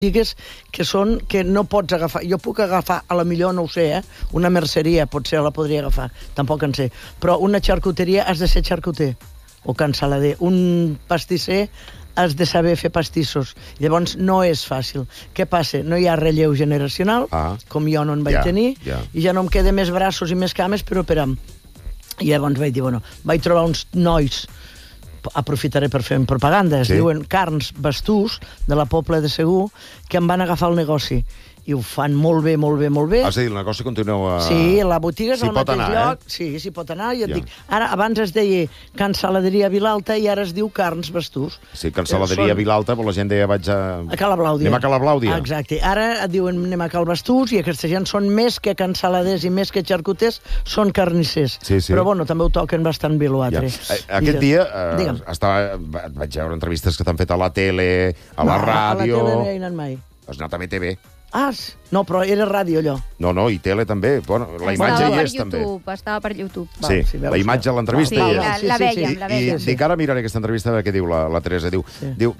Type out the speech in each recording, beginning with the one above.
botigues que no pots agafar. Jo puc agafar, a la millor no ho sé, una merceria potser la podria agafar, tampoc en sé, però una xarcuteria has de ser xarcuter o cansalader. Un pastisser has de saber fer pastissos. Llavors no és fàcil. Què passa? No hi ha relleu generacional, com jo no en vaig tenir, i ja no em queden més braços i més cames per operar. I llavors vaig dir, vaig trobar uns nois, aprofitaré per fer propaganda, es diuen Carns Bastús, de la Pobla de Segur, que em van agafar el negoci. I ho fan molt bé, molt bé, molt bé. És a dir, el negoci continua... Sí, la botiga és al mateix lloc. Sí, s'hi pot anar. I et dic, ara, abans es deia Cansaladeria Vilalta i ara es diu Carns Bastús. Sí, Cansaladeria Vilalta, però la gent deia vaig a... A Cala Blàudia. Anem a Cala Blàudia. Exacte. Ara et diuen anem a Cal Bastús i aquesta gent són més que cansaladers i més que xarcuters, són carnissers. Però, també ho toquen bastant bé l'altre. Aquest dia vaig veure entrevistes que t'han fet a la tele, a la ràdio... A la tele no hi he anat mai. Has anat a BTV. No, però era ràdio, allò. No, i tele també. La imatge hi és, també. Estava per YouTube. Sí, la imatge a l'entrevista hi és. La vèiem. I dic, ara miraré aquesta entrevista, què diu la Teresa. Diu,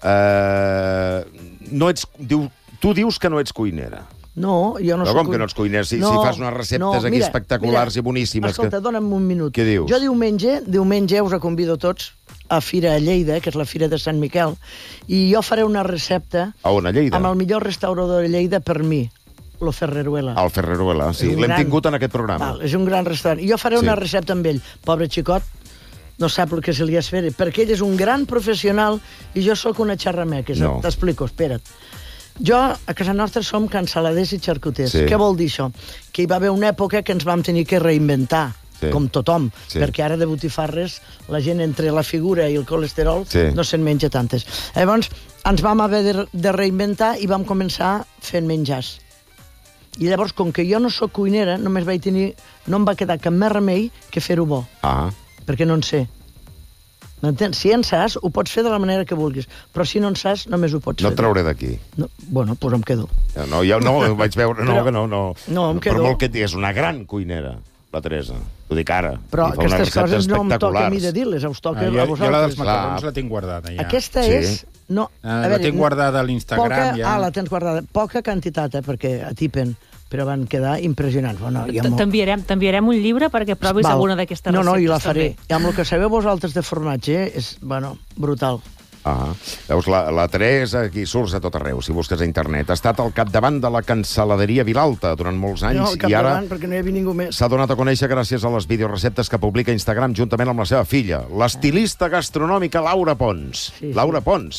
tu dius que no ets cuinera. No, jo no soc... Però com que no ets cuinera? Si fas unes receptes aquí espectaculars i boníssimes... Escolta, dona'm un minut. Què dius? Jo diumenge us convido tots a Fira a Lleida, que és la Fira de Sant Miquel, i jo faré una recepta... A on, a Lleida? Amb el millor restaurador de Lleida per mi, lo Ferreruela. El Ferreruela, sí. L'hem tingut en aquest programa. És un gran restaurant. I jo faré una recepta amb ell. Pobre xicot, no sap el que se li has fet, perquè ell és un gran professional i jo sóc una xerrameca. T'explico, espera't. Jo, a casa nostra, som cansaladers i xarcuters. Què vol dir això? Que hi va haver una època que ens vam tenir que reinventar, com tothom, perquè ara de botifarres la gent entre la figura i el colesterol no se'n menja tantes. Llavors ens vam haver de reinventar i vam començar fent menjars. I llavors, com que jo no sóc cuinera, no em va quedar cap més remei que fer-ho bo, perquè no en sé. M'entens? Si en saps, ho pots fer de la manera que vulguis, però si no en saps, només ho pots fer. No et trauré d'aquí. Bueno, doncs em quedo. No, vaig veure... No, em quedo. Per molt que és una gran cuinera, la Teresa. T'ho dic ara. Però aquestes coses no em toca a mi de dir-les, us toca a vosaltres. Jo la dels macarrons la tinc guardada, ja. Aquesta és... La tinc guardada a l'Instagram, ja. La tens guardada. Poca quantitat, perquè atipen, però van quedar impressionants. T'enviarem un llibre perquè provis alguna d'aquestes receptes. No, i la faré. I amb el que sabeu vosaltres de formatge, és, brutal. Veus, la Teresa, aquí surts a tot arreu, si busques a internet. Ha estat al capdavant de la Cansaladeria Vilalta durant molts anys i ara perquè no hi havia ningú més. S'ha donat a conèixer gràcies a les videoreceptes que publica a Instagram juntament amb la seva filla, l'estilista gastronòmica Laura Pons. Laura Pons.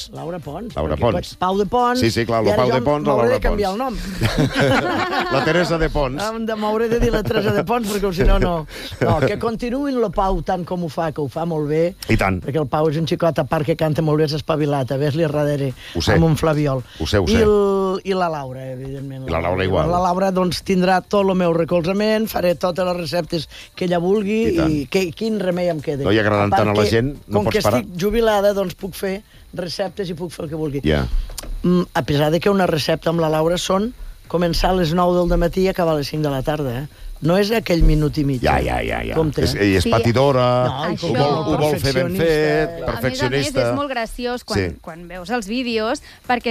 Pau de Pons. Sí, clar, el Pau de Pons o Laura Pons. M'hauré de canviar el nom. La Teresa de Pons. M'hauré de dir la Teresa de Pons, perquè si no, no. No, que continuïn el Pau tant com ho fa, que ho fa molt bé. I tant. Perquè el Pau és un xicot, a part que canta molt bé, espavilat, a ves-li a darrere, amb un flabiol. Ho sé. I la Laura, evidentment. I la Laura igual. La Laura, doncs, tindrà tot el meu recolzament, faré totes les receptes que ella vulgui i quin remei em queda. No hi agradant tant a la gent, no pots parar. Com que estic jubilada, doncs puc fer receptes i puc fer el que vulgui. A pesar de que una recepta amb la Laura són començar a les 9 del matí i acabar a les 5 de la tarda, No és aquell minut i mig. Ja. És patidora, ho vol fer ben fet, perfeccionista. A més, és molt graciós quan veus els vídeos, perquè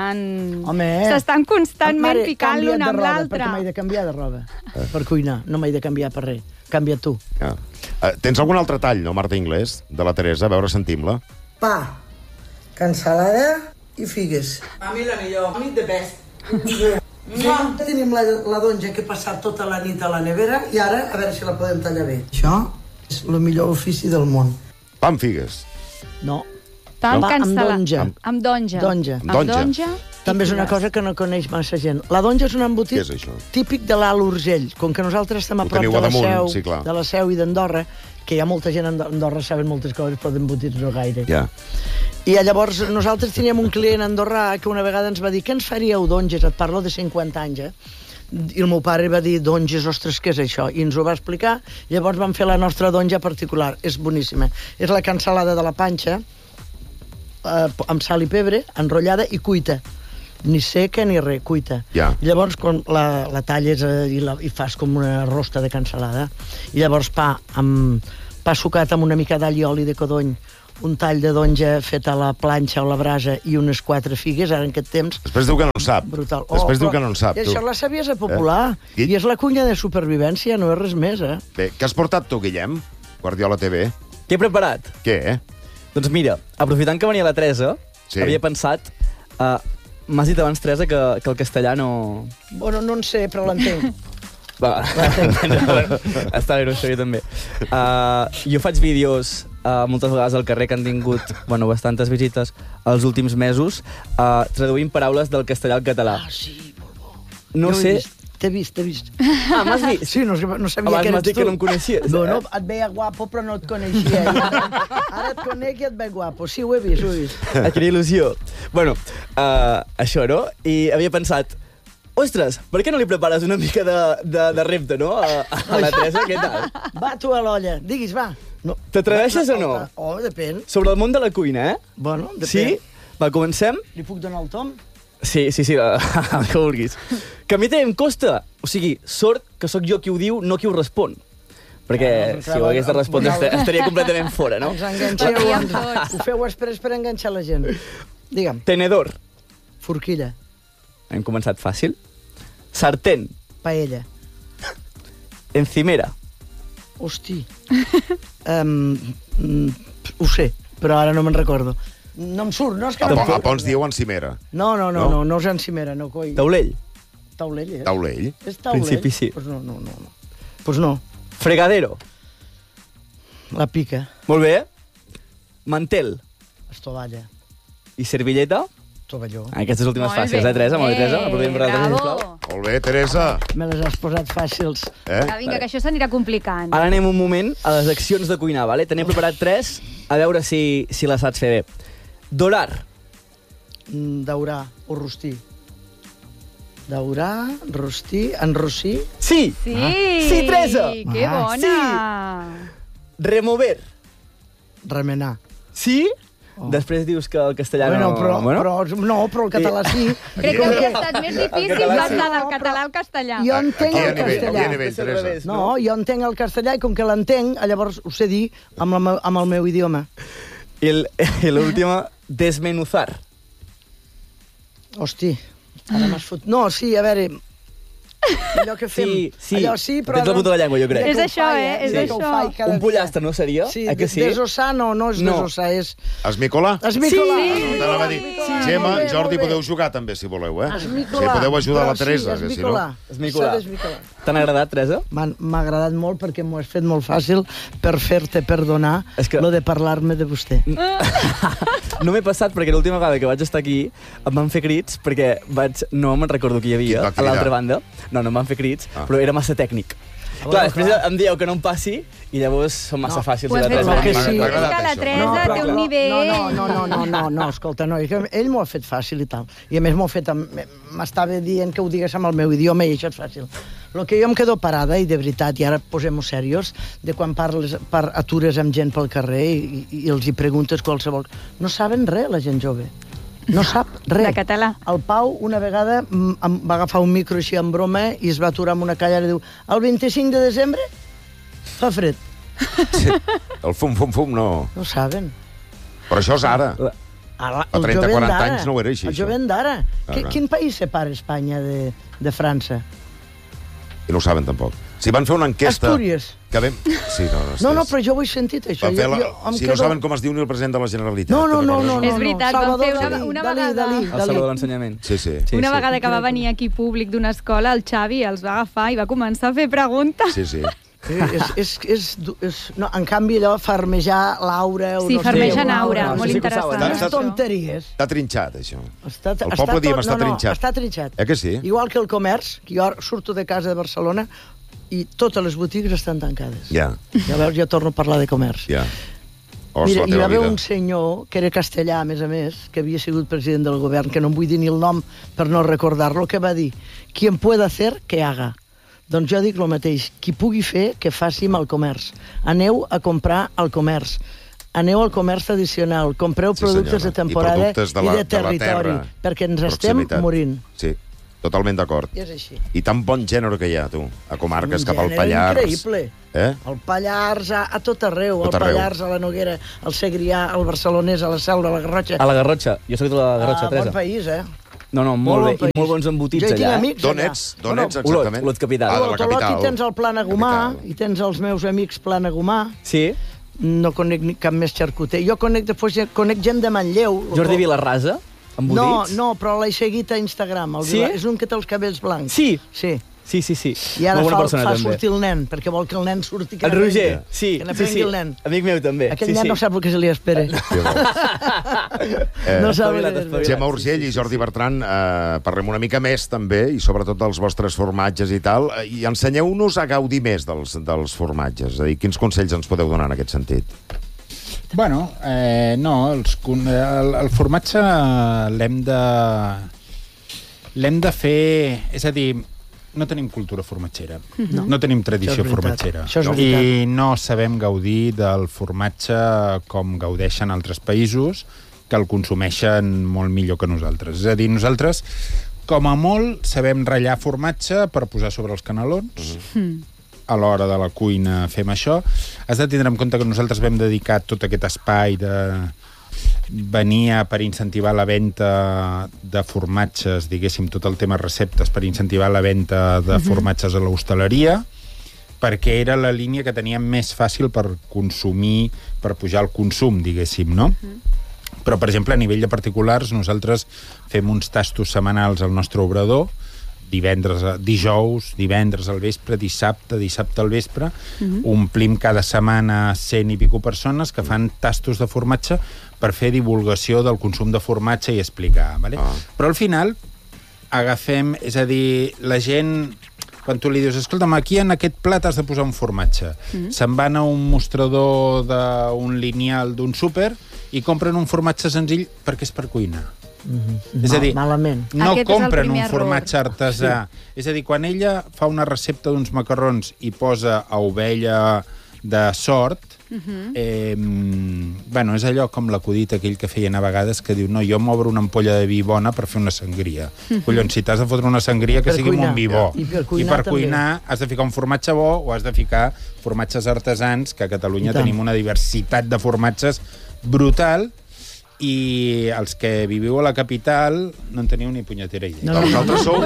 s'estan constantment picant l'un amb l'altre. Perquè m'he de canviar de roba per cuinar, no m'he de canviar per res. Canvia tu. Tens algun altre tall, no, Marta Inglés, de la Teresa? A veure, sentim-la. Pa, cansalada i figues. A mi la millor, a mi the best. Tenim la donja que he passat tota la nit a la nevera i ara a veure si la podem tallar bé. Això és el millor ofici del món. Pa amb figues? No. Pa amb donja. Amb donja. També és una cosa que no coneix massa gent. La donja és un embotit típic de l'Alt Urgell. Com que nosaltres estem a prop de la Seu i d'Andorra, que hi ha molta gent a Andorra, saben moltes coses, però d'embotits no gaire. I llavors nosaltres teníem un client andorrà que una vegada ens va dir què ens faríeu donges? Et parlo de 50 anys, I el meu pare va dir donges, ostres, què és això? I ens ho va explicar, llavors vam fer la nostra donja particular. És boníssima. És la cansalada de la panxa, amb sal i pebre, enrotllada i cuita. Ni seca ni res, cuita. Llavors, quan la talles i fas com una rosta de cansalada, i llavors pa sucat amb una mica d'all i oli de codony, un tall de donja fet a la planxa o la brasa i unes 4 figues, ara en aquest temps... Després diu que no en sap. Brutal. Després diu que no en sap, tu. Això la saviesa popular. I és la cuina de supervivència, no és res més, eh? Bé, què has portat tu, Guillem? Guardiola TV. Què he preparat? Què? Doncs mira, aprofitant que venia la Teresa, havia pensat... M'has dit abans, Teresa, que el castellà no... Bueno, no en sé, però l'entenc. Va, està bé, no ho sabia també. Jo faig vídeos moltes vegades al carrer que han tingut bastantes visites els últims mesos, traduint paraules del castellà al català. Ah, sí, molt bo. No sé... T'he vist. Ah, m'has vist? Sí, no sabia abans que eres tu. Abans m'has dit que no em coneixies. No, et veia guapo, però no et coneixia. Ara et conec i et veig guapo. Sí, ho he vist. Quina il·lusió. Bueno, això, no? I havia pensat, ostres, per què no li prepares una mica de repte, no? A la Teresa, què tal? Va, tu a l'olla. Diguis, va. No. T'atreveixes o no? Oh, depèn. Sobre el món de la cuina, eh? Bueno, depèn. Sí? Va, comencem? Li puc donar el tom? Sí, el que vulguis. Que a mi també em costa. O sigui, sort que sóc jo qui ho diu, no qui ho respon. Perquè si ho hagués de respondre estaria completament fora, no? Ens enganxeu. Ho feu després per enganxar la gent. Digue'm. Tenedor. Forquilla. Hem començat fàcil. Sartén. Paella. Encimera. Hosti. Ho sé, però ara no me'n recordo. No em surt, no és que... A Pons diu encimera. No és encimera, no, coi. Taulell. Taulell, eh? Taulell? És taulell? Principi sí. Pues no. Pues no. Fregadero. La pica. Molt bé. Mantel. Estovalla. I servilleta? Tovalló. Aquestes últimes fàcils, Teresa? Molt bé, Teresa. Aplaudim per la Teresa, sisplau. Molt bé, Teresa. Me les has posat fàcils. Vinga, que això s'anirà complicant. Ara anem un moment a les accions de cuinar, vale? Tenim preparat 3, a veure si les saps fer bé. Dorar. Daurar o rostir. Daurar, rostir, enrossir... Sí! Sí, Teresa! Que bona! Sí! Remover. Remenar. Sí? Després dius que el castellà no... Però el català sí. Crec que hauria estat més difícil passar del català al castellà. Jo entenc el castellà. castellà. A nivell, Teresa. No, jo entenc el castellà i com que l'entenc, llavors ho sé dir amb el meu idioma. I l'última, desmenuzar. Hosti, ara m'has fot... No, sí, a veure... Allò que fem. Sí. Allò sí, però... Tens la punta de la llengua, jo crec. És això, és això. Un pollastre, no seria? Sí, que sí? desossar no és desossar, és... Esmicolar? Esmicolar. Sí. Gemma, Jordi, podeu jugar també, si voleu, eh? Esmicolar. Sí, podeu ajudar la Teresa, que si no... Esmicolar. T'han agradat, Teresa? M'ha agradat molt perquè m'ho has fet molt fàcil per fer-te perdonar lo de parlar-me de vostè. No m'he passat perquè l'última vegada que vaig estar aquí em van fer crits perquè no me'n recordo qui hi havia a l'altra banda. No em van fer crits, però era massa tècnic. Clar, després em dieu que no em passi i llavors són massa fàcils. Ho has fet fàcil. La Teresa té un nivell... No, escolta, no, ell m'ho ha fet fàcil i tal. I a més m'estava dient que ho digués amb el meu idioma i això és fàcil. El que jo em quedo parada, i de veritat, i ara posem-ho serios, de quan atures amb gent pel carrer i els hi preguntes qualsevol... No saben res, la gent jove. No sap res. De català. El Pau una vegada va agafar un micro així en broma i es va aturar amb una calla i diu: el 25 de desembre fa fred. Sí. El fum, no. No saben. Però això és ara. Ara, a 30-40 anys no ho era així. El jovent d'ara. Quin país separa Espanya de França? I no ho saben, tampoc. Si van fer una enquesta... Astúries. Sí, no, però jo ho he sentit, això. Si no saben com es diu ni el president de la Generalitat. No. És veritat, van fer una vegada... El Salvador de l'Ensenyament. Sí. Una vegada que va venir aquí públic d'una escola, el Xavi els va agafar i va començar a fer preguntes. Sí. En canvi, allò, farmejar l'aura... Sí, farmegen aura, molt interessant. Unes tonteries. Està trinxat, això. El poble diem està trinxat. Està trinxat. Que sí? Igual que el comerç, que jo surto de casa de Barcelona i totes les botigues estan tancades. Ja. Llavors jo torno a parlar de comerç. Ja. Mira, hi va haver un senyor, que era castellà, a més, que havia sigut president del govern, que no em vull dir ni el nom per no recordar-lo, que va dir: quien pueda hacer, que haga. Doncs jo dic el mateix. Qui pugui fer, que faci amb el comerç. Aneu a comprar al comerç. Aneu al comerç tradicional. Compreu productes de temporada i de territori. Perquè ens estem morint. Sí. Totalment d'acord. I és així. I tan bon gènere que hi ha, tu, a comarques, cap al Pallars. Increïble. El Pallars, a tot arreu. El Pallars, a la Noguera, al Segrià, al Barcelonès, a la Selva, a la Garrotxa. A la Garrotxa. Jo soc de la Garrotxa, Teresa. Bon país, No, molt bé. I molt bons embotits allà. Jo hi tinc amics allà. D'on ets, exactament? Olot, capital. De la capital. I tens el Plana Gomà, i tens els meus amics Plana Gomà. Sí. No conec cap més xarcuter. Jo conec gent de Manlleu. Jordi Vilarrasa, embotits? No, però l'he seguit a Instagram. Sí? És un que té els cabells blancs. Sí? Sí. Sí. I ara fa sortir el nen, perquè vol que el nen surti. El Roger, sí. El nen. Amic meu, també. Aquell nen no sap el que se li espera. No sap el que... Gemma Urgell i Jordi Bertran, parlem una mica més, també, i sobretot dels vostres formatges i tal, i ensenyeu-nos a gaudir més dels formatges. És a dir, quins consells ens podeu donar en aquest sentit? Bueno, no, el formatge l'hem de fer... És a dir, no tenim cultura formatgera, no tenim tradició formatgera, i no sabem gaudir del formatge com gaudeixen altres països que el consumeixen molt millor que nosaltres. És a dir, nosaltres, com a molt, sabem ratllar formatge per posar sobre els canelons. A l'hora de la cuina fem això. Has de tindre en compte que nosaltres vam dedicar tot aquest espai venia per incentivar la venda de formatges, diguéssim, tot el tema receptes, per incentivar la venda de formatges a l'hostaleria, perquè era la línia que teníem més fàcil per consumir, per pujar el consum, diguéssim, no? Però, per exemple, a nivell de particulars, nosaltres fem uns tastos setmanals al nostre obrador, dijous, divendres al vespre, dissabte al vespre, omplim cada setmana 100 i pico persones que fan tastos de formatge per fer divulgació del consum de formatge i explicar. Vale? Però al final agafem, és a dir, la gent, quan tu li dius, escolta'm, aquí en aquest plat has de posar un formatge, se'n van a un mostrador d'un lineal d'un súper i compren un formatge senzill perquè és per cuinar. És a dir, no compren un formatge artesà. És a dir, quan ella fa una recepta d'uns macarrons i posa a ovella de sort, bueno, és allò com l'acudit aquell que feien a vegades que diu, no, jo m'obro una ampolla de vi bona per fer una sangria. Collons, si t'has de fotre una sangria que sigui amb un vi bo. I per cuinar has de ficar un formatge bo o has de ficar formatges artesans, que a Catalunya tenim una diversitat de formatges brutal, i els que viviu a la capital no en teniu ni punyetera idea. Vosaltres sou...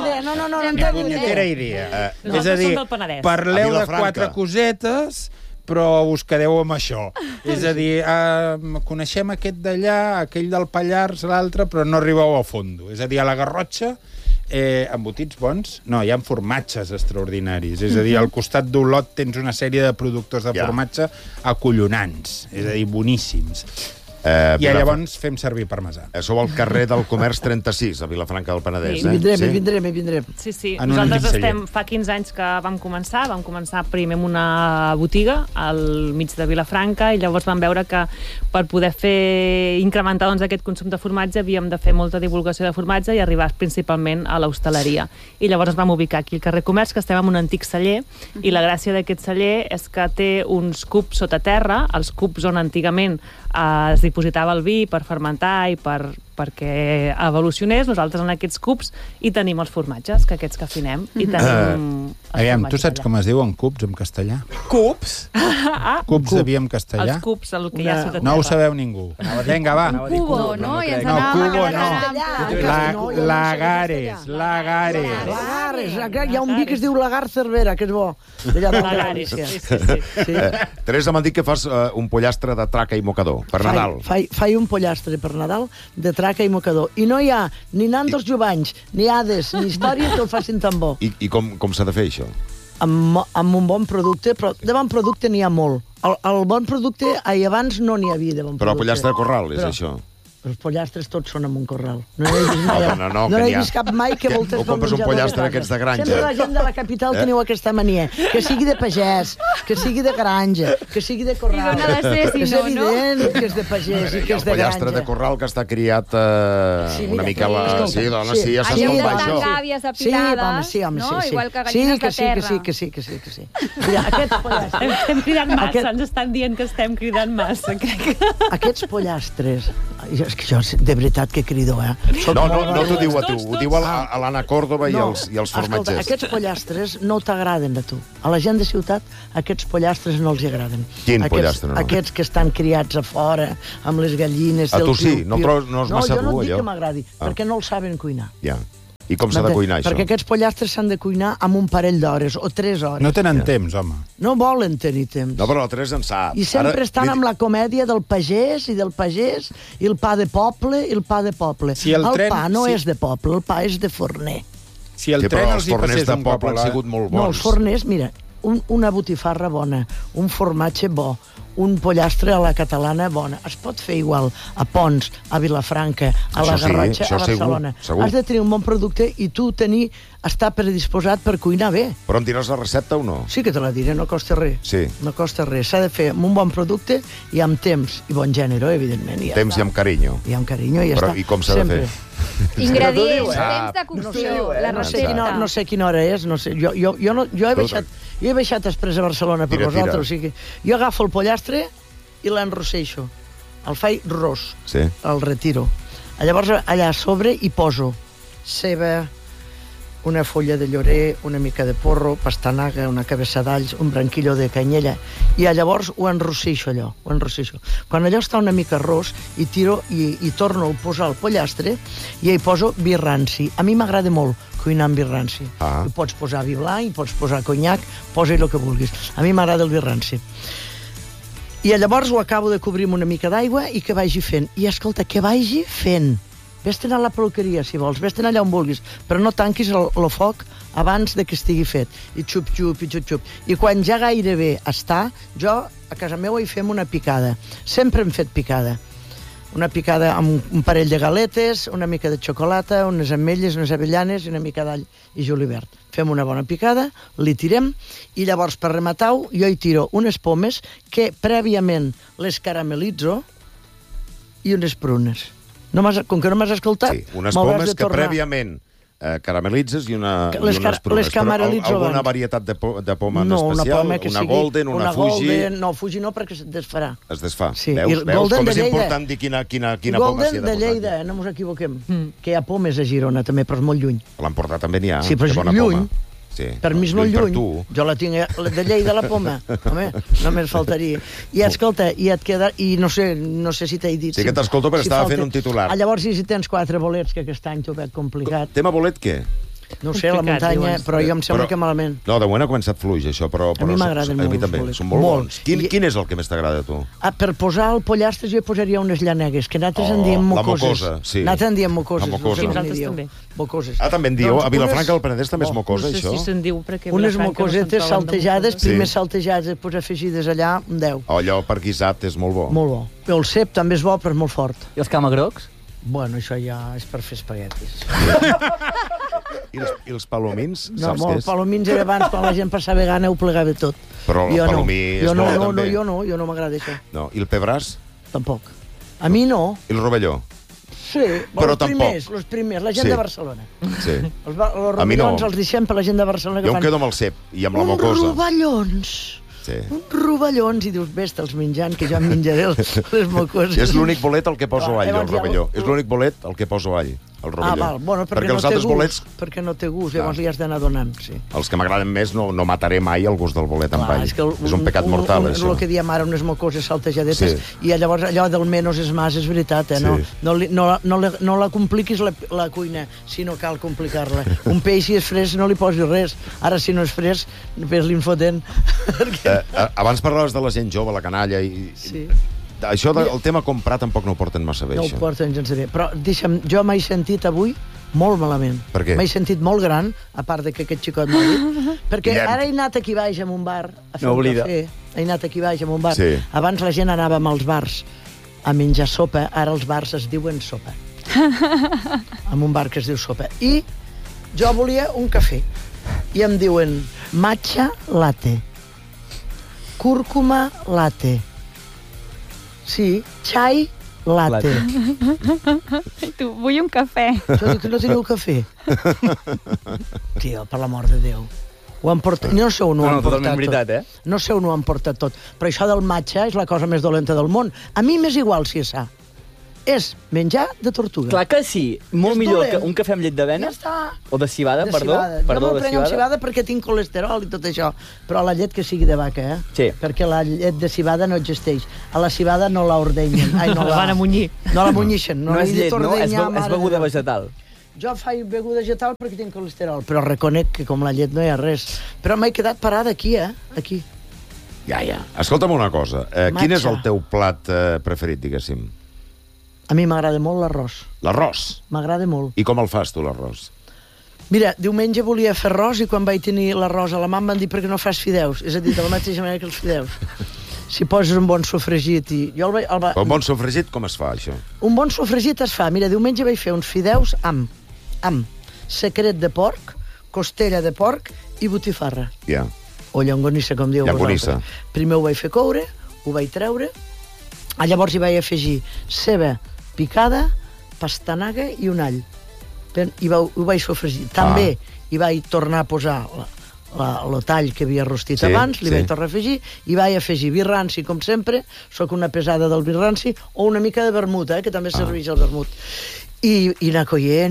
Ni punyetera idea. És a dir, parleu de 4 cosetes, però us quedeu amb això. És a dir, coneixem aquest d'allà, aquell del Pallars, l'altre, però no arribeu a fondo. És a dir, a la Garrotxa, embotits bons, no, hi ha formatges extraordinaris. És a dir, al costat d'Olot tens una sèrie de productors de formatge acollonants, és a dir, boníssims. I llavors fem servir parmesà. Sou al carrer del Comerç 36, a Vilafranca del Penedès. Vindrem. Sí. Nosaltres fa 15 anys que vam començar primer amb una botiga al mig de Vilafranca i llavors vam veure que per poder incrementar aquest consum de formatge havíem de fer molta divulgació de formatge i arribar principalment a l'hostaleria. I llavors ens vam ubicar aquí al carrer Comerç, que estem en un antic celler, i la gràcia d'aquest celler és que té uns cubs sota terra, els cubs on antigament es dipositava el vi per fermentar i perquè evolucionés. Nosaltres en aquests cubs hi tenim els formatges, que aquests que afinem, i tenim... Aviam, tu saps com es diuen cubs en castellà? Cubs? Cubs de vi en castellà? Els cubs, el que hi ha sota terra. No ho sabeu ningú. Vinga, va. Cubo, no? No, cubo no. Lagares. Hi ha un vi que es diu Lagar Cervera, que és bo. Lagares, sí. Teresa, m'han dit que fas un pollastre de traca i mocador per Nadal. Faig un pollastre per Nadal de traca i mocador. I no hi ha ni nandos jovanys, ni hades, ni històries que el facin tan bo. I com s'ha de fer, això? Amb un bon producte, però de bon producte n'hi ha molt. El bon producte, abans no n'hi havia de bon producte. Però pollastre de corral, és això? Els pollastres tots són en un corral. No n'he vist cap mai que voltes com compres un pollastre d'aquests de granja. Sempre la gent de la capital teniu aquesta mania. Que sigui de pagès, que sigui de granja, que sigui de corral. I dona de ser, si no, no? És evident que és de pagès i que és de granja. El pollastre de corral que està criat una mica a la... Sí, dona, sí, ja saps com va això. Gàbies apilades, no? Igual que gallines de terra. Que sí. Mira, aquests pollastres... Estem cridant massa, ens estan dient que estem cridant massa, crec. Aquests pollastres, És que jo, de veritat, que crido, eh? No t'ho diu a tu, ho diu a l'Anna Córdoba i els formatges. Escolta, aquests pollastres no t'agraden a tu. A la gent de ciutat, aquests pollastres no els agraden. Quin pollastre, no? Aquests que estan criats a fora, amb les gallines... A tu sí? No és massa dur, allò? No, jo no dic que m'agradi, perquè no el saben cuinar. Ja. I com s'ha de cuinar, això? Perquè aquests pollastres s'han de cuinar amb un parell d'hores o 3 hores. No tenen temps, home. No volen tenir temps. No, però la Teresa en sap. I sempre estan amb la comèdia del pagès i el pa de poble i el pa de poble. El pa no és de poble, el pa és de forner. Si el tren els hi passés un cop han sigut molt bons. No, els forners, mira, una botifarra bona, un formatge bo, un pollastre a la catalana bona. Es pot fer igual a Ponts, a Vilafranca, a la Garrotxa, a Barcelona. Has de tenir un bon producte i tu estar predisposat per cuinar bé. Però em diràs la recepta o no? Sí que te la diré, no costa res. Sí. No costa res. S'ha de fer amb un bon producte i amb temps i bon gènere, evidentment. Temps i amb carinyo. I amb carinyo i ja està. Però i com s'ha de fer? Ingredients, temps de cocció, la recepta. No sé quina hora és, no sé. Jo he baixat després a Barcelona per vosaltres, o sigui, jo agafo el pollastre i l'enrosseixo. El faig ros, el retiro. Llavors allà a sobre hi poso ceba, una folla de llorer, una mica de porro, pastanaga, una cabeça d'alls, un branquillo de canyella, i llavors ho enrosseixo allò, Quan allò està una mica ros, hi tiro i torno a posar el pollastre i hi poso vi ranci. A mi m'agrada molt cuinar amb vi ranci. Hi pots posar vi blanc, hi pots posar conyac, posa-hi el que vulguis. A mi m'agrada el vi ranci. I llavors ho acabo de cobrir amb una mica d'aigua i que vagi fent. I escolta, que vagi fent. Vés-te'n a la peluqueria, si vols, vés-te'n allà on vulguis, però no tanquis el foc abans de que estigui fet. I xup-xup, i xup-xup. I quan ja gairebé està, jo a casa meva hi fem una picada. Sempre hem fet picada. Una picada amb un parell de galetes, una mica de xocolata, unes ametlles, unes avellanes i una mica d'all i julivert. Fem una bona picada, li tirem, i llavors per rematar-ho jo hi tiro unes pomes que prèviament les caramelitzo i unes prunes. Com que no m'has escoltat, unes pomes que prèviament caramelitzes i unes prunes. Però alguna varietat de poma en especial? Una Golden, una Fuji? No, Fuji no, perquè es desfarà. Es desfà. Veus com és important dir quina poma s'hi ha de posar? Golden de Lleida, no ens equivoquem. Que hi ha pomes a Girona, també, però és molt lluny. A l'Empordà també n'hi ha, de bona poma. Per mi és molt lluny. Jo la tinc de Lleida, la poma. Home, només faltaria. I escolta, i et queda... I no sé si t'he dit... Sí que t'escolto, però estava fent un titular. Llavors, si tens 4 bolets, que aquest any t'ho veig complicat. Tema bolet, què? No sé, la muntanya, però jo em sembla que malament. No, de moment ha començat fluix, això, però... A mi m'agraden molt. A mi també, són molt bons. Quin és el que més t'agrada a tu? Per posar el pollastre jo hi posaria unes llanegues, que nosaltres en diem mocoses. La mocosa, sí. Nosaltres en diem mocoses. La mocosa. Sí, nosaltres també. Mocoses. També en diu? A Vilafranca del Penedès també és mocosa, això? No sé si se'n diu, perquè unes mocosetes saltejades, primer saltejades, després afegides allà, un 10. Allò per guisat és molt bo. Molt bo. El cep també és bo, però és molt fort. I els camagrocs? Bueno, això ja és per fer espaguetis. I els palomins, no, saps què és? Els palomins era abans, quan la gent passava gana, ho plegava tot. Però el palomí és bo, també. Jo no m'agrada això. No, i el pebràs? Tampoc. A mi no. I el rovelló? Sí, però els primers, la gent de Barcelona. Sí. Els rovellons els deixem per la gent de Barcelona. Jo em quedo amb el cep i amb la mocosa. Uns rovellons. Uns rovellons, i dius, vés-te'ls menjant, que jo em menjaré les mocoses. És l'únic bolet al que poso all, el rovelló. És l'únic bolet al que poso all, el rovelló. Bueno, perquè no té gust, perquè no té gust, llavors li has d'anar donant, sí. Els que m'agraden més no mataré mai el gust del bolet amb all. És un pecat mortal, això. És el que diem ara, unes mocoses saltejadetes, i llavors allò del menys és més, és veritat, no la compliquis la cuina, si no cal complicar-la. Un peix, si és fresc, no li posis res. Ara, si no és fresc, ves-li'n fotent. Abans parlaves de la gent jove, la canalla, i això del tema comprar tampoc no ho porten massa bé, això. No ho porten gens bé, però deixa'm, jo m'he sentit avui molt malament. Per què? M'he sentit molt gran, a part de que aquest xicot m'ha dit, perquè ara he anat aquí baix a un bar a fer un cafè, he anat aquí baix a un bar. Abans la gent anava als bars a menjar sopa, ara els bars es diuen sopa. En un bar que es diu sopa. I jo volia un cafè, i em diuen matcha latte, cúrcuma latte. Sí, chai latte. I tu, vull un cafè. Jo dic que no teniu cafè. Tio, per l'amor de Déu. Ho han portat... No sé on ho han portat tot. No sé on ho han portat tot. Però això del matcha és la cosa més dolenta del món. A mi m'és igual si és sa. és menjar de tortuga. Clar que sí. Molt millor que un cafè amb llet d'avena. Ja està. O de civada, perdó. Jo me'l prenc amb civada perquè tinc colesterol i tot això. Però la llet que sigui de vaca, Sí. Perquè la llet de civada no existeix. A la civada no l'ordenyen. La van amunyir. No l'amunyixen. No és llet, no? És beguda vegetal. Jo faig beguda vegetal perquè tinc colesterol, però reconec que com la llet no hi ha res. Però m'he quedat parada aquí, Aquí. Ja. Escolta'm una cosa. Quin és el teu plat preferit, diguéssim? A mi m'agrada molt l'arròs. L'arròs? M'agrada molt. I com el fas, tu, l'arròs? Mira, diumenge volia fer arròs i quan vaig tenir l'arròs a la mà em van dir per què no fas fideus. És a dir, de la mateixa manera que els fideus. Si poses un bon sofregit i... Un bon sofregit, com es fa, això? Un bon sofregit es fa... Mira, diumenge vaig fer uns fideus amb secret de porc, costella de porc i botifarra. Ja. O llonganissa, com diu vosaltres. Primer ho vaig fer coure, ho vaig treure, llavors hi vaig afegir ceba picada, pastanaga i un all. I ho vaig sofregir. També hi vaig tornar a posar el tall que havia rostit abans, li vaig tornar a afegir, i vaig afegir vi ranci, com sempre, soc una pesada del vi ranci, o una mica de vermut, que també serveix el vermut. I anar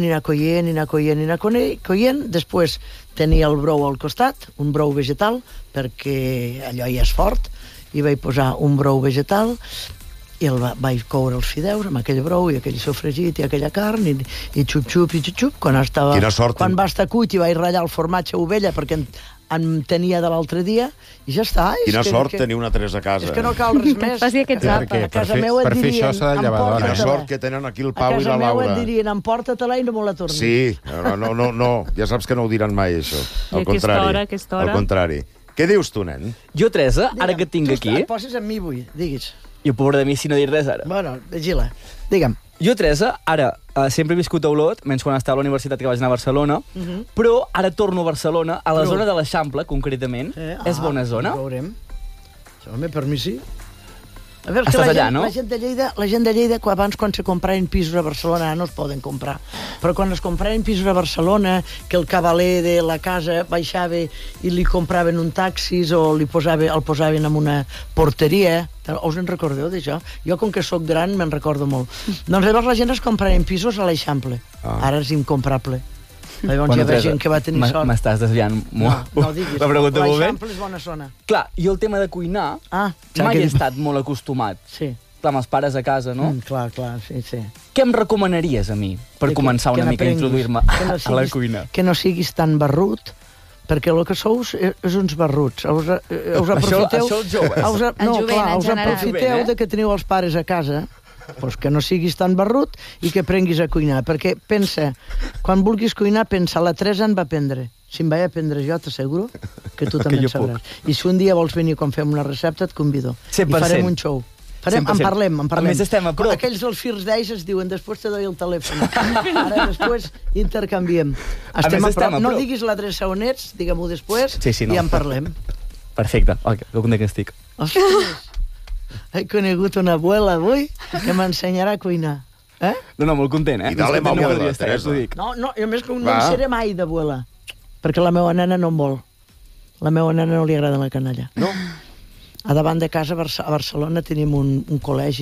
coient. Després tenia el brou al costat, un brou vegetal, perquè allò ja és fort, i vaig posar un brou vegetal, i vaig coure els fideus amb aquell brou i aquell sofregit i aquella carn, i xup-xup. Quan va estar cuit i vaig ratllar el formatge ovella, perquè em tenia de l'altre dia, i ja està. Quina sort tenir una Teresa a casa. És que no cal res més. Faci aquest àpat. A casa meu et dirien... Per fer això s'ha de llevar d'hora. Quina sort que tenen aquí el Pau i la Laura. A casa meu et dirien, emporta-te-la i no me la tornis. Sí, no, ja saps que no ho diran mai, això. Al contrari. Aquesta hora. Al contrari. Què dius tu, nen? Jo, Teresa, ara que et tinc aquí... Tu poses amb mi avui, diguis. I pobre de mi si no dir res ara. Bueno, vigila. Digue'm. Jo, Teresa, ara sempre he viscut a Olot, menys quan estava a la universitat que vaig anar a Barcelona, però ara torno a Barcelona, a la zona de l'Eixample, concretament. És bona zona? Ho veurem. Home, per mi sí. A veure, estàs allà, no? La gent de Lleida, abans quan se compraven pisos a Barcelona, no es poden comprar, però quan es compraven pisos a Barcelona, que el cavaler de la casa baixava i li compraven un taxis o el posaven en una porteria. Us en recordeu d'això? Jo, com que sóc gran, me'n recordo molt. Doncs llavors la gent es compraven pisos a l'Eixample. Ara és incomprable. Llavors hi havia gent que va tenir sort. M'estàs desviant molt. No diguis. La pregunta molt bé. L'Eixample és bona zona. Clar, jo el tema de cuinar mai he estat molt acostumat. Sí. Clar, amb els pares a casa, no? Clar, sí. Què em recomanaries a mi per començar una mica a introduir-me a la cuina? Que no siguis tan barrut, perquè el que sous és uns barruts. Us aprofiteu... Això els joves. Us aprofiteu de que teniu els pares a casa, doncs que no siguis tan barrut i que aprenguis a cuinar, perquè pensa, quan vulguis cuinar, pensa, la Teresa en va aprendre. Si em vaig aprendre jo, t'asseguro que tu també en sabràs. I si un dia vols venir quan fem una recepta, et convido. 100%. I farem un show. En parlem. A més, estem a prop. Aquells dels First Days es diuen, després te doy el telèfon. Ara després intercanviem. Estem a prop. No diguis l'adreça on ets, digue-m'ho després, i en parlem. Perfecte, que content que estic. Ostres, he conegut una abuela avui que m'ensenyarà a cuinar. No, molt content, I dale amb abuela, Teresa. No, a més que no en seré mai d'abuela, perquè la meva nena no en vol. La meva nena no li agrada la canalla. No? A davant de casa, a Barcelona, tenim un col·legi,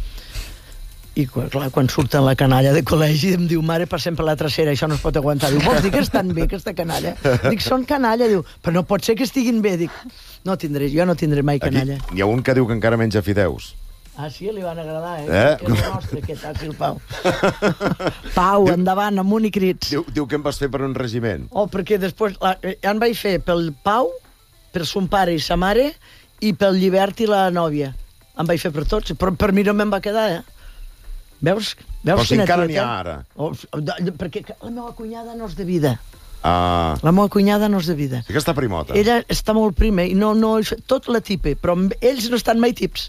i clar, quan surten la canalla de col·legi em diu, mare, passem per la trasera, això no es pot aguantar. Diu, vols dir que estan bé, aquesta canalla? Dic, són canalla. Diu, però no pot ser que estiguin bé. Dic, jo no tindré mai canalla. Aquí hi ha un que diu que encara menja fideus. Ah, sí? Li van agradar, Que és el nostre, que tal, el Pau. Pau, endavant, amunt i crits. Diu que em vas fer per un regiment. Perquè després em vaig fer pel Pau, per son pare i sa mare, i pel Llibert i la nòvia. Em vaig fer per tots, però per mi no me'n va quedar, Veus però si encara n'hi ha ara. Perquè la meva cunyada no és de vida. La meva cunyada no és de vida. Sí que està primota. Ella està molt prima, i tot la tipe, però ells no estan mai tips.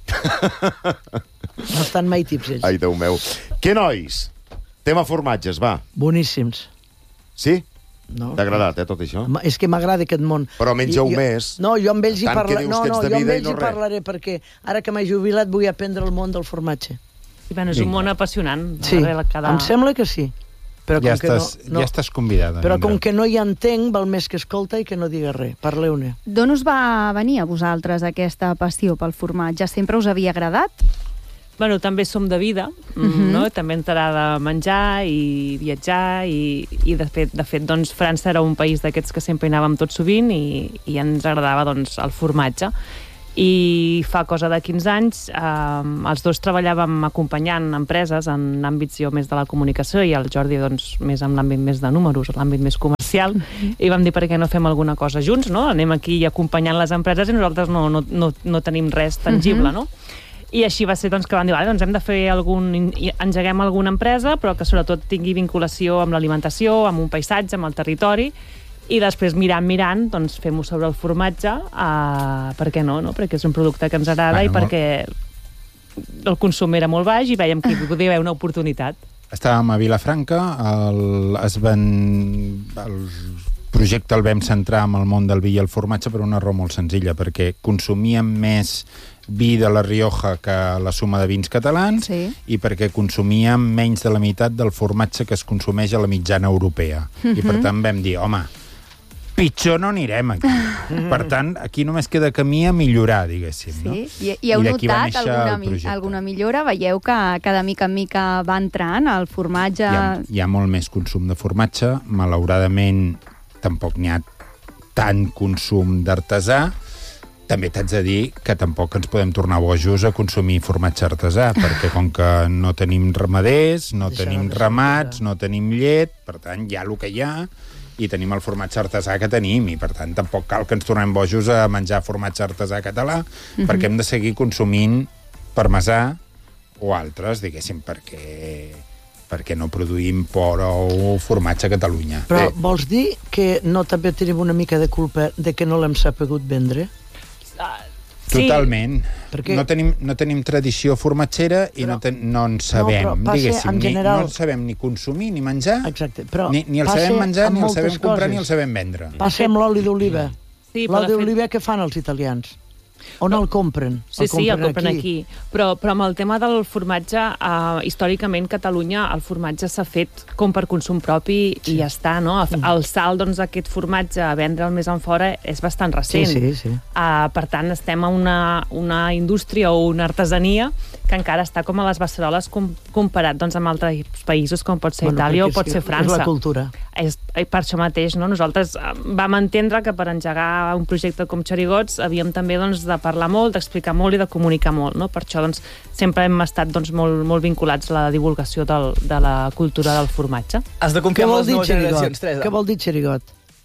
No estan mai tips, ells. Ai, Déu meu. Què, nois? Tema formatges, va. Boníssims. Sí? No. T'ha agradat, tot això? És que m'agrada aquest món. Però mengeu més. No, jo amb ells hi parlaré. No, jo amb ells hi parlaré, perquè ara que m'he jubilat vull aprendre el món del formatge. I bueno, és un món apassionant. Sí, em sembla que sí. Però ja estàs convidada. Però com que no hi entenc, val més que escolta i que no diga res. Parleu-ne. D'on us va venir a vosaltres aquesta passió pel formatge? Sempre us havia agradat? Bueno, també som de vida, no? També ens agrada menjar i viatjar i de fet, doncs, França era un país d'aquests que sempre hi anàvem tot sovint i ens agradava, doncs, el formatge. I fa cosa de 15 anys els dos treballàvem acompanyant empreses en àmbits jo més de la comunicació i el Jordi doncs més en l'àmbit més de números, l'àmbit més comercial, i vam dir per què no fem alguna cosa junts, no? Anem aquí acompanyant les empreses i nosaltres no tenim res tangible, no? I així va ser doncs, que vam dir, vale, doncs hem de fer engeguem alguna empresa, però que sobretot tingui vinculació amb l'alimentació, amb un paisatge, amb el territori, i després mirant, doncs fem-ho sobre el formatge, per què no? Perquè és un producte que ens agrada i perquè el consum era molt baix i vèiem que hi podia haver una oportunitat. Estàvem a Vilafranca, el projecte el vam centrar en el món del vi i el formatge per una raó molt senzilla, perquè consumíem més vi de la Rioja que la suma de vins catalans i perquè consumíem menys de la meitat del formatge que es consumeix a la mitjana europea. I per tant vam dir, home, pitjor no anirem aquí. Per tant, aquí només queda camí a millorar, diguéssim. No? I heu notat alguna millora? Veieu que de mica en mica va entrant el formatge? Hi ha molt més consum de formatge. Malauradament, tampoc n'hi ha tant consum d'artesà. També t'haig de dir que tampoc ens podem tornar bojos a consumir formatge artesà, perquè com que no tenim ramaders, no tenim ramats, no tenim llet, per tant, hi ha el que hi ha, i tenim el formatge artesà que tenim, i per tant tampoc cal que ens tornem bojos a menjar formatge artesà català, perquè hem de seguir consumint parmesà o altres, diguéssim, perquè no produïm por o formatge a Catalunya. Però vols dir que no també tenim una mica de culpa de que no l'hem sapigut vendre? Totalment. No tenim tradició formatgera i no en sabem, diguéssim. No en sabem ni consumir ni menjar, ni el sabem menjar, ni el sabem comprar, ni el sabem vendre. Passa amb l'oli d'oliva. L'oli d'oliva què fan els italians? On el compren? Sí, el compren aquí. Però amb el tema del formatge, històricament, Catalunya, el formatge s'ha fet com per consum propi i ja està, no? El salt d'aquest formatge a vendre'l més enfora és bastant recent. Sí. Per tant, estem a una indústria o una artesania que encara està com a les beceroles comparat amb altres països com pot ser Itàlia o pot ser França. És la cultura. Per això mateix, no? Nosaltres vam entendre que per engegar un projecte com Xerigots havíem també de parlar molt, d'explicar molt i de comunicar molt, no? Per això sempre hem estat molt vinculats a la divulgació de la cultura del formatge. Has de confiar en les noves generacions, Teresa. Què vol dir xerigot?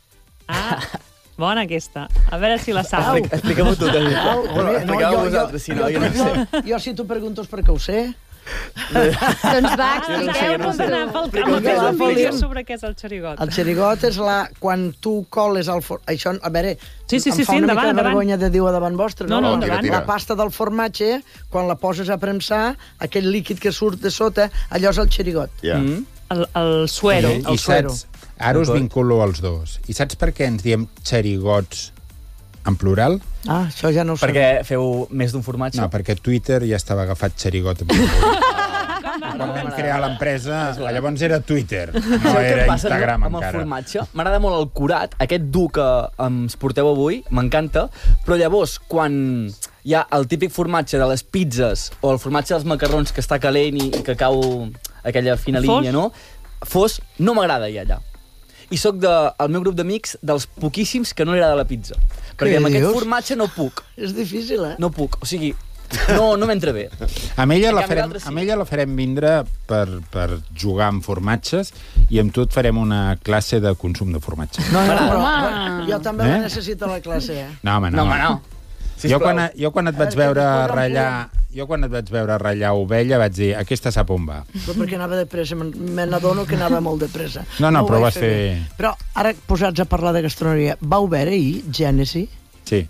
Bona aquesta. A veure si la sap. Explica-m'ho tu, Teresa. Expliqueu-ho vosaltres, si no, jo no sé. Jo, si tu preguntes perquè ho sé... Doncs va, expliqueu com anar pel camp. Expliqueu sobre què és el xerigot. El xerigot és quan tu coles el això, a veure, em fa una mica de vergonya de dir-ho davant vostre, no? Endavant. La pasta del formatge, quan la poses a premsar, aquell líquid que surt de sota, allò és el xerigot. El suero. I saps, ara us vinculo els dos. I saps per què ens diem xerigots en plural? Això ja no ho sé. Perquè feu més d'un formatge? No, perquè Twitter ja estava agafat xerigot en plural. Quan vam crear l'empresa, llavors era Twitter, no era Instagram encara. Amb el formatge, m'agrada molt el curat, aquest dur que ens porteu avui, m'encanta, però llavors, quan hi ha el típic formatge de les pizzas o el formatge dels macarrons que està calent i que cau aquella fina línia, no? Fos, no m'agrada ja allà. I soc del meu grup d'amics dels poquíssims que no li agrada la pizza. Perquè amb aquest formatge no puc. És difícil, No puc, o sigui, no m'entra bé. Amb ella la farem vindre per jugar amb formatges i amb tu et farem una classe de consum de formatge. No, però jo també la necessito, la classe, No, home, no. Jo quan et vaig veure ratllar ovella vaig dir, aquesta sap on va. Però perquè anava de pressa, me n'adono que anava molt de pressa. No, però vas fer... Però ara posats a parlar de gastronomia, vau veure ahir Gènesi? Sí.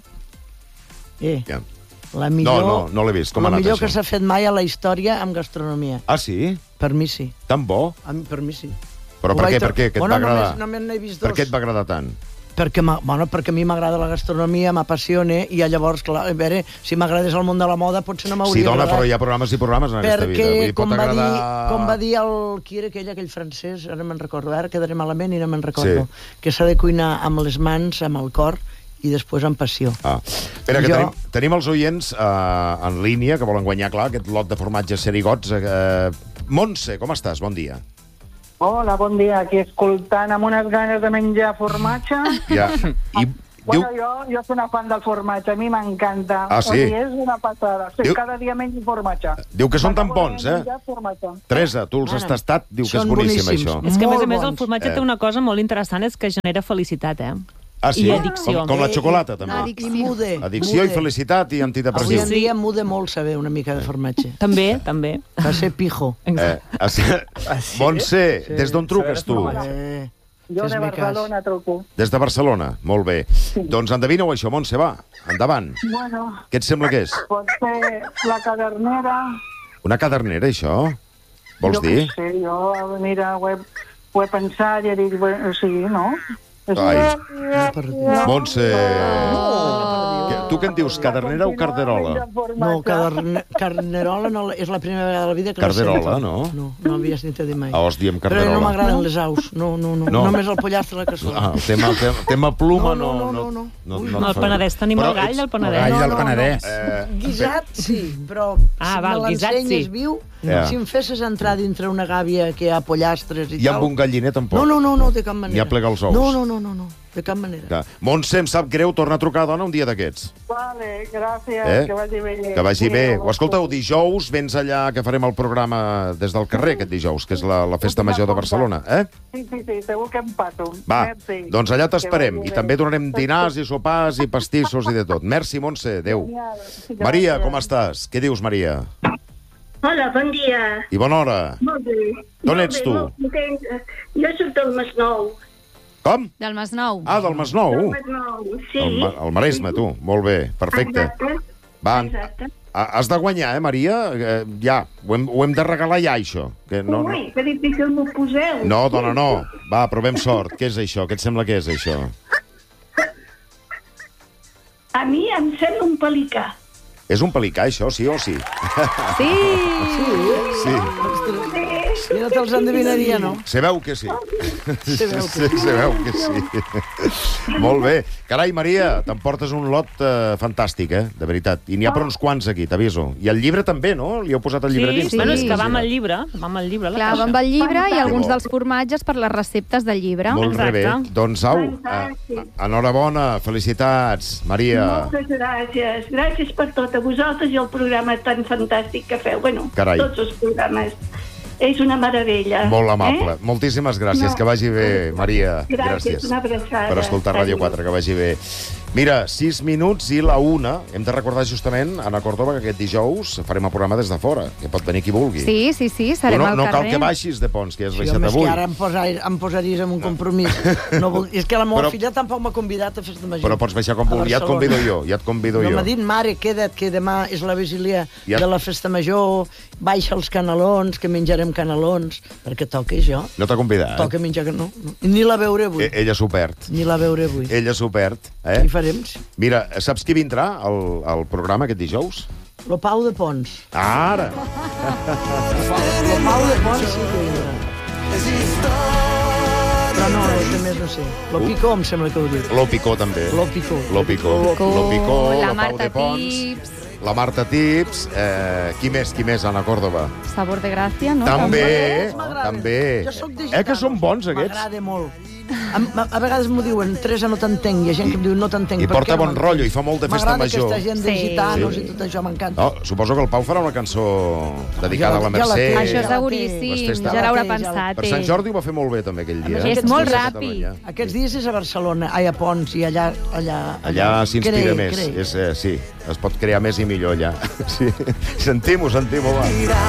La millor... No l'he vist, com ha anat això? La millor això? que s'ha fet mai a la història amb gastronomia. Ah, sí? Per mi sí. Tan bo? Per mi sí. Però per què? Què et va agradar? Només n'he vist dos. Per què et va agradar tant? Perquè a mi m'agrada la gastronomia, m'apassiona, i llavors, clar, a veure, si m'agradés el món de la moda, potser no m'hauria agradat. Sí, dona, però hi ha programes i programes en aquesta vida. Perquè, com va dir qui era aquell francès, ara me'n recordo, ara quedaré malament i no me'n recordo, que s'ha de cuinar amb les mans, amb el cor, i després amb passió. Espera, que tenim els oients en línia, que volen guanyar, clar, aquest lot de formatges Serigots. Montse, com estàs? Bon dia. Hola, bon dia. Aquí escoltant amb unes ganes de menjar formatge. Ja. Bueno, jo soc una fan del formatge, a mi m'encanta. Ah, sí? És una passada. Cada dia menjo formatge. Diu que són tan bons, Teresa, tu els has tastat, diu que és boníssim, això. És que, a més, el formatge té una cosa molt interessant, és que genera felicitat, sí? I addicció. Com la xocolata, també. Addicció i felicitat i antidepressiu. Avui en dia muda molt saber una mica de formatge. També. Va ser pijo. Montse, des d'on truques tu? Jo de Barcelona truco. Des de Barcelona, molt bé. Doncs endevina-ho això, Montse, va, endavant. Bueno. Què et sembla que és? Pot ser la cadernera. Una cadernera, això? Vols dir? Jo què sé, mira, ho he pensat i he dit, o sigui, no? Montse... Tu què en dius, cadernera o carderola? No, carnerola és la primera vegada de la vida que Carderola, no? No havia sentit a dir mai. Os diem carderola. Però no m'agraden les aus, no. Només el pollastre i la cassola. Tema pluma, no. El Penedès, tenim el gall del Penedès. El gall del Penedès. Guisat, sí, però si me l'ensenyes viu, si em fesses entrar dintre una gàbia que hi ha pollastres i tal... I amb un galliner tampoc? No, de cap manera. Ni a plegar els ous? No, de cap manera. Montse, em sap greu, torna a trucar, dona, un dia d'aquests. Vale, gràcies, que vagi bé. Que vagi bé. Escolteu, dijous vens allà, que farem el programa des del carrer, aquest dijous, que és la Festa Major de Barcelona, Sí, segur que em passo. Va, doncs allà t'esperem. I també donarem dinars i sopars i pastissos i de tot. Merci, Montse, adéu. Maria, com estàs? Què dius, Maria? Hola, bon dia. I bona hora. Molt bé. D'on ets tu? Jo soc del Masnou. Com? Del Masnou. Ah, del Masnou. Del Masnou, sí. El Maresme, tu. Molt bé, perfecte. Exacte. Has de guanyar, Maria? Ja, ho hem de regalar ja, això. Ui, que difícil m'ho poseu. No, dona, no. Va, provem sort. Què és això? Què et sembla que és, això? A mi em sembla un pelicà. És un pelicà, això, sí o sí? Sí. I no te'ls endevinaria, no? Se veu que sí. Se veu que sí. Molt bé. Carai, Maria, t'emportes un lot fantàstic, de veritat. I n'hi ha per uns quants aquí, t'aviso. I el llibre també, no? Li heu posat el llibre dins? Sí, és que va amb el llibre. Clar, va amb el llibre i alguns dels formatges per les receptes del llibre. Molt bé. Doncs, au, enhorabona, felicitats, Maria. Moltes gràcies. Gràcies per tot, a vosaltres i el programa tan fantàstic que feu. Bueno, tots els programes. És una meravella. Molt amable. Moltíssimes gràcies. Que vagi bé, Maria. Gràcies. Una abraçada. Per escoltar Ràdio 4, que vagi bé. Mira, 6 minuts i la 1. Hem de recordar justament, Anna Córdoba, que aquest dijous farem el programa des de fora, que pot venir qui vulgui. Sí, serem al carrer. No cal que baixis de Pons, que has baixat avui. Sí, home, és que ara em posaries en un compromís. És que la meva filla tampoc m'ha convidat a Festa Major. Però pots baixar com vulgui, ja et convido jo. No m'ha dit, mare, queda't, que demà és la vigília de la Festa Major, baixa els canelons, que menjarem canelons, perquè toca jo. No t'ha convidat? Toca menjar que no. Ni la veuré avui. Ella s'ho perd. Ni la veuré avui. Ella s'ho perd, Què farem? Mira, saps qui vindrà al programa aquest dijous? Lo Pau de Pons. Ara! Lo Pau de Pons sí que vindrà. Però no, de més no sé. Lo Picó em sembla que ho diu. Lo Picó també. Lo Picó. Lo Picó, la Pau de Pons. Tips. La Marta Tips. Qui més, Anna Córdoba? Sabor de Gràcia, no? També. Jo soc de gitanos. Que són bons, aquests? M'agrada molt. A vegades m'ho diuen, Teresa, no t'entenc. Hi ha gent que em diu, no t'entenc. I porta bon rotllo, i fa molt de Festa Major. M'agrada aquesta gent de gitanos i tot això, m'encanta. Suposo que el Pau farà una cançó dedicada a la Mercè. Això seguríssim, ja l'haurà pensat. Per Sant Jordi ho va fer molt bé, també, aquell dia. És molt ràpid. Aquests dies és a Barcelona, a Pons, i allà... Allà s'inspira més. Sí, es pot crear més i millor allà. Sentim-ho, va.